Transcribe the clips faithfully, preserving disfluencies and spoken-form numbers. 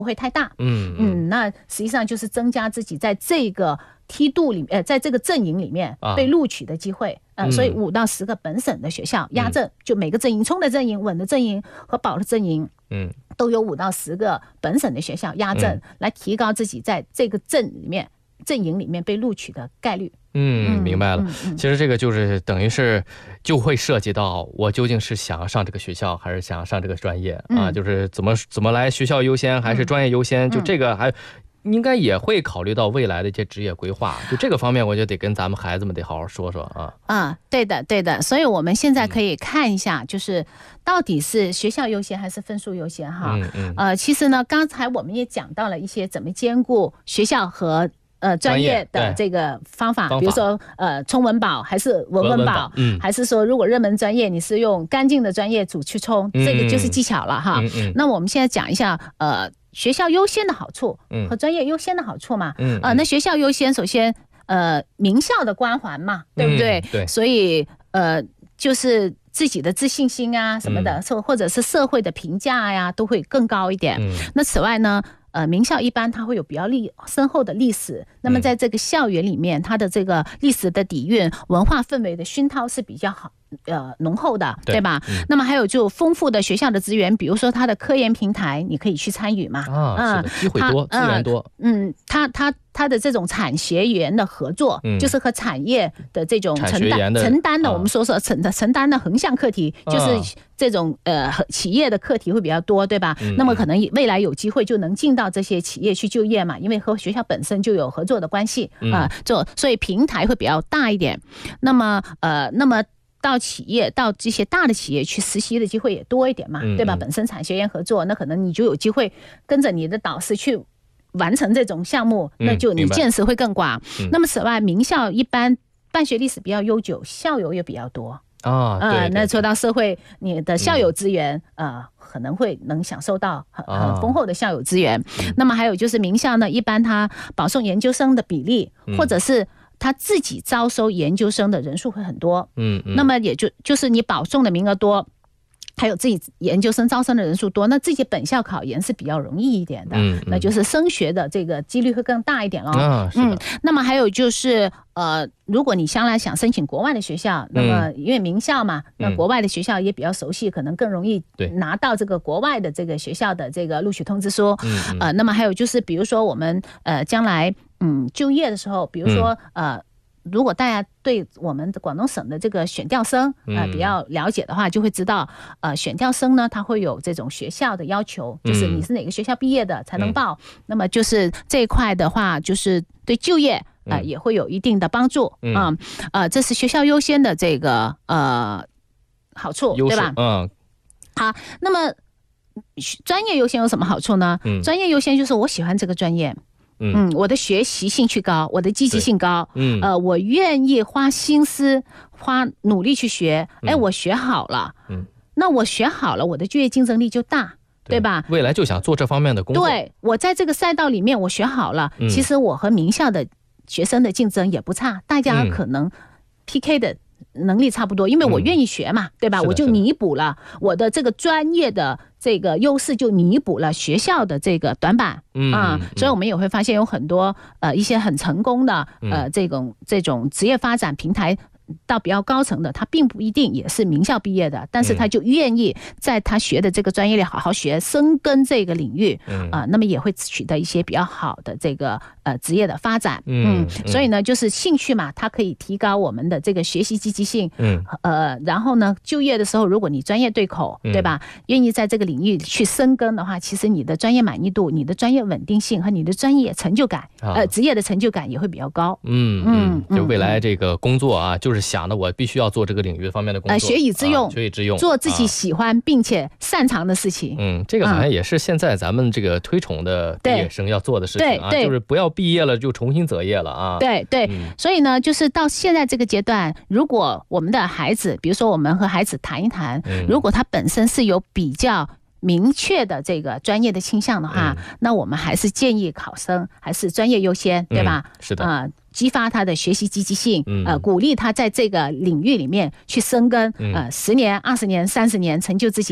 不会太大。 嗯嗯，那实际上就是增加自己在这个梯度里面，呃，在这个阵营里面被录取的机会。啊、呃，所以五到十个本省的学校压阵，嗯、就每个阵营冲的阵营、稳的阵营和保的阵营，嗯，都有五到十个本省的学校压阵，嗯、来提高自己在这个阵里面阵营里面被录取的概率。 嗯，明白了。嗯嗯、其实这个就是等于是就会涉及到我究竟是想要上这个学校还是想要上这个专业、嗯、啊，就是怎么怎么来学校优先还是专业优先，嗯、就这个还应该也会考虑到未来的一些职业规划。就这个方面我觉得得跟咱们孩子们得好好说说啊。 啊，对的对的。所以我们现在可以看一下，就是到底是学校优先还是分数优先哈。嗯嗯。呃，其实呢，刚才我们也讲到了一些怎么兼顾学校和呃，专业的这个方法，比如说呃，冲文保还是文文保，嗯，还是说如果热门专业你是用干净的专业组去冲，嗯、这个就是技巧了哈。嗯嗯、那我们现在讲一下呃，学校优先的好处和专业优先的好处嘛。嗯，呃，那学校优先，首先呃，名校的光环嘛，对不对？嗯、对，所以呃，就是自己的自信心啊什么的，嗯、或者是社会的评价呀，都会更高一点。嗯、那此外呢？呃，名校一般它会有比较历深厚的历史，那么在这个校园里面，它的这个历史的底蕴、文化氛围的熏陶是比较好。呃，浓厚的， 对, 对吧、嗯？那么还有就丰富的学校的资源，比如说它的科研平台，你可以去参与嘛。 啊，嗯、是的，机会多，资源多。 嗯，它它它的这种产学研的合作，嗯、就是和产业的这种承担承担的，啊、我们说说承承担的横向课题，啊、就是这种呃企业的课题会比较多，对吧？嗯、那么可能未来有机会就能进到这些企业去就业嘛，因为和学校本身就有合作的关系啊，做、呃、所以平台会比较大一点。那么呃，那么。到企业到这些大的企业去实习的机会也多一点嘛，嗯、对吧？本身产学研合作，那可能你就有机会跟着你的导师去完成这种项目，嗯、那就你见识会更广。嗯、那么此外，名校一般办学历史比较悠久，校友也比较多啊。对对对呃， 那说到社会，你的校友资源，嗯、呃，可能会能享受到很很丰厚的校友资源。啊、那么还有就是名校呢，一般它保送研究生的比例，嗯、或者是他自己招收研究生的人数会很多，嗯，嗯那么也就就是你保送的名额多，还有自己研究生招生的人数多，那自己本校考研是比较容易一点的，嗯，嗯那就是升学的这个几率会更大一点咯。 啊，是的。嗯， 那么还有就是呃，如果你将来想申请国外的学校，那么因为名校嘛，嗯、那国外的学校也比较熟悉，可能更容易拿到这个国外的这个学校的这个录取通知书。嗯嗯呃，那么还有就是比如说我们呃将来。嗯，就业的时候，比如说，嗯、呃，如果大家对我们广东省的这个选调生呃比较了解的话，就会知道，呃，选调生呢，它会有这种学校的要求，就是你是哪个学校毕业的才能报。嗯、那么就是这一块的话，就是对就业呃、嗯、也会有一定的帮助啊、嗯呃。呃，这是学校优先的这个呃好处，对吧？ 嗯。 好，那么专业优先有什么好处呢？嗯，专业优先就是我喜欢这个专业。嗯，我的学习兴趣高，我的积极性高，嗯，呃，我愿意花心思、花努力去学，哎，我学好了，嗯，那我学好了，我的就业竞争力就大，对, 对吧？ 未来就想做这方面的工作。 对，我在这个赛道里面我学好了，嗯、其实我和名校的学生的竞争也不差，大家可能 P K 的能力差不多，因为我愿意学嘛，嗯、对吧？我就弥补了我的这个专业的。这个优势就弥补了学校的这个短板，嗯啊，嗯所以我们也会发现有很多呃一些很成功的呃这种这种职业发展平台。到比较高层的，他并不一定也是名校毕业的，但是他就愿意在他学的这个专业里好好学，深耕这个领域，嗯、呃，那么也会取得一些比较好的这个呃职业的发展，嗯，嗯所以呢，就是兴趣嘛，它可以提高我们的这个学习积极性，嗯，呃，然后呢，就业的时候，如果你专业对口，嗯、对吧？愿意在这个领域去深耕的话，其实你的专业满意度、你的专业稳定性和你的专业成就感，啊、呃，职业的成就感也会比较高， 嗯嗯，嗯就未来这个工作啊，就是想的我必须要做这个领域方面的工作，呃， 学以致用，啊、 学以致用， 做自己喜欢并且擅长的事情。 嗯，这个好像也是现在咱们这个推崇的毕业生要做的事情啊，就是不要毕业了就重新择业了啊。 对对、嗯，所以呢，就是到现在这个阶段，如果我们的孩子，比如说我们和孩子谈一谈，嗯、如果他本身是有比较明确的这个专业的倾向的话，嗯、那我们还是建议考生还是专业优先，对吧？ 嗯、是的， 啊、呃。激发他的学习积极性，嗯、呃，鼓励他在这个领域里面去深耕，嗯、呃，十年、二十年、三十年，成就自己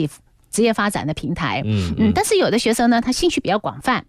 职业发展的平台。嗯嗯，但是有的学生呢，他兴趣比较广泛。